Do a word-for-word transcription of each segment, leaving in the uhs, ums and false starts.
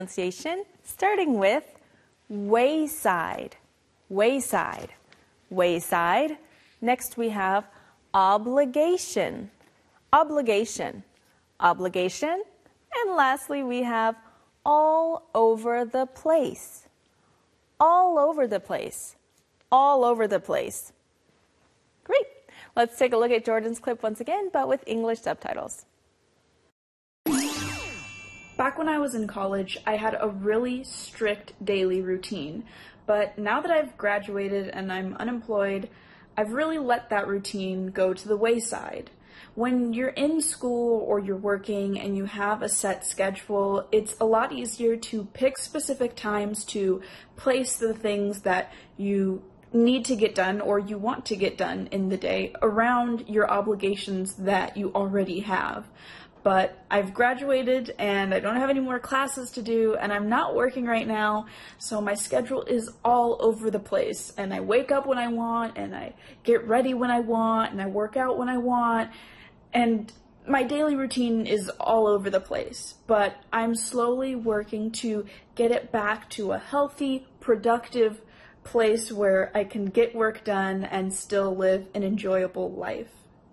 pronunciation, starting with wayside, wayside, wayside. Next we have obligation, obligation, obligation. And lastly we have all over the place, all over the place, all over the place. Great. Let's take a look at Jordan's clip once again, but with English subtitles. Back when I was in college, I had a really strict daily routine, but now that I've graduated and I'm unemployed, I've really let that routine go to the wayside. When you're in school or you're working and you have a set schedule, it's a lot easier to pick specific times to place the things that you need to get done or you want to get done in the day around your obligations that you already have. But I've graduated and I don't have any more classes to do and I'm not working right now, so my schedule is all over the place and I wake up when I want and I get ready when I want and I work out when I want and my daily routine is all over the place. But I'm slowly working to get it back to a healthy, productive place where I can get work done and still live an enjoyable life.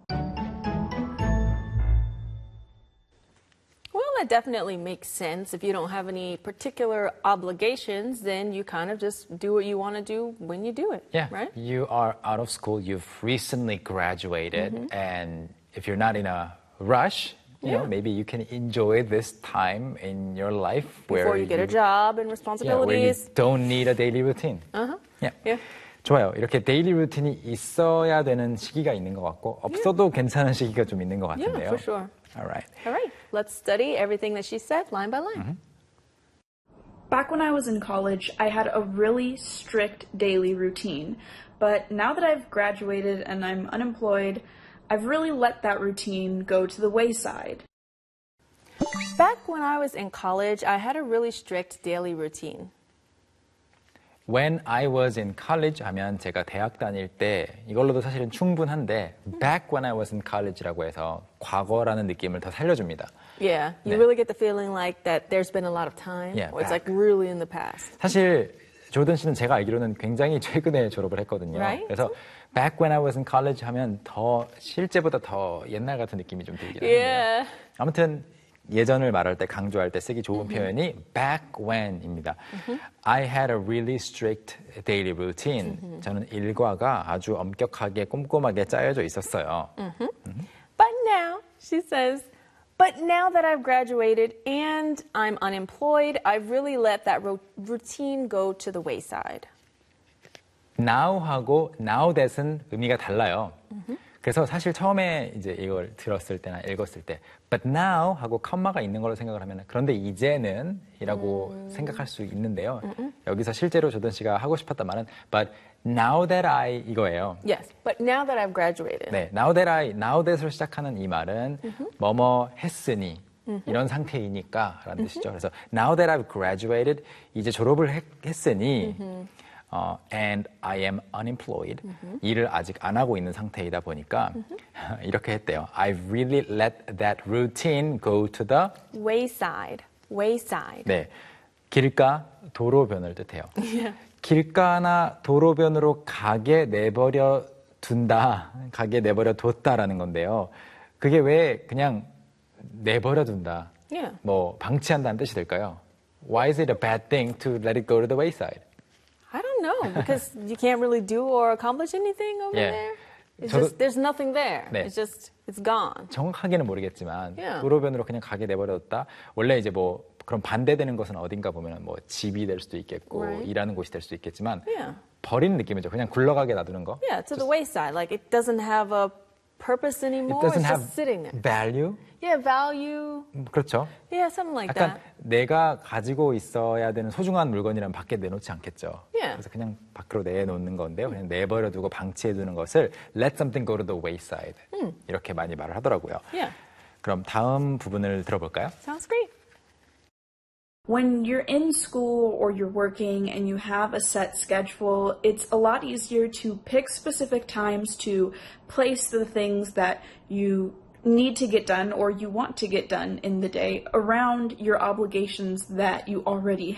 That definitely makes sense. If you don't have any particular obligations, then you kind of just do what you want to do when you do it. Yeah, right? You are out of school, you've recently graduated, mm-hmm. and if you're not in a rush, you yeah. know, maybe you can enjoy this time in your life where before you get you, a job and responsibilities. Yeah, where you don't need a daily routine. Uh-huh. Yeah. yeah. 좋아요. 이렇게 데일리 루틴이 있어야 되는 시기가 있는 것 같고 없어도 yeah. 괜찮은 시기가 좀 있는 것 같은데요. Yeah, for sure. All right. All right. Let's study everything that she said line by line. Mm-hmm. Back when I was in college, I had a really strict daily routine. But now that I've graduated and I'm unemployed, I've really let that routine go to the wayside. Back when I was in college, I had a really strict daily routine. When I was in college 하면 제가 대학 다닐 때 이걸로도 사실은 충분한데 back when I was in college라고 해서 과거라는 느낌을 더 살려줍니다. Yeah, you 네. really get the feeling like that there's been a lot of time yeah, or it's like really in the past. 사실 조던 씨는 제가 알기로는 굉장히 최근에 졸업을 했거든요. Right? 그래서 back when I was in college 하면 더 실제보다 더 옛날 같은 느낌이 좀 들긴 yeah. 하는데요. 아무튼 예전을 말할 때 강조할 때 쓰기 좋은 mm-hmm. 표현이 back when입니다. Mm-hmm. I had a really strict daily routine. Mm-hmm. 저는 일과가 아주 엄격하게 꼼꼼하게 짜여져 있었어요. Mm-hmm. Mm-hmm. But now, she says, but now that I've graduated and I'm unemployed, I've really let that ro- routine go to the wayside. Now하고 now that은 의미가 달라요. Mm-hmm. 그래서 사실 처음에 이제 이걸 들었을 때나 읽었을 때 but now 하고 컴마가 있는 걸로 생각을 하면 그런데 이제는 이라고 음. 생각할 수 있는데요. 음음. 여기서 실제로 조던 씨가 하고 싶었던 말은 but now that I 이거예요. Yes, but now that I've graduated. 네, now that I, now that으로 시작하는 이 말은 음흠. 뭐뭐 했으니 음흠. 이런 상태이니까 라는 음흠. 뜻이죠. 그래서 now that I've graduated 이제 졸업을 했, 했으니 음흠. 어, and I am unemployed. Mm-hmm. 일을 아직 안 하고 있는 상태이다 보니까 mm-hmm. 이렇게 했대요. I've really let that routine go to the wayside. Wayside. 네, 길가, 도로변을 뜻해요. Yeah. 길가나 도로변으로 가게 내버려 둔다, 가게 내버려 뒀다라는 건데요. 그게 왜 그냥 내버려 둔다, yeah. 뭐 방치한다는 뜻이 될까요? Why is it a bad thing to let it go to the wayside? I don't know, because you can't really do or accomplish anything over yeah. there. It's 저도, just, there's nothing there. 네. It's just, it's gone. 정확하게는 모르겠지만, yeah. 도로변으로 그냥 가게 내버려뒀다. 원래 이제 뭐, 그럼 반대되는 것은 어딘가 보면 뭐, 집이 될 수도 있겠고, right. 일하는 곳이 될 수도 있겠지만, yeah. 버리는 느낌이죠. 그냥 굴러가게 놔두는 거. Yeah, to just, the wayside. Like, it doesn't have a purpose anymore. It doesn't it's have just sitting there. value. Yeah, value. 그렇죠. Yeah, something like 약간 that. 내가 가지고 있어야 되는 소중한 물건이라면 밖에 내놓지 않겠죠. Yeah. 그래서 그냥 밖으로 내놓는 건데요. 그냥 내버려두고 방치해두는 것을 let something go to the wayside. 음. 이렇게 많이 말을 하더라고요. Yeah. 그럼 다음 부분을 들어볼까요? Sounds great. When you're in school or you're working and you have a set schedule, it's a lot easier to pick specific times to place the things that you need to get done or you want to get done in the day around your obligations that you already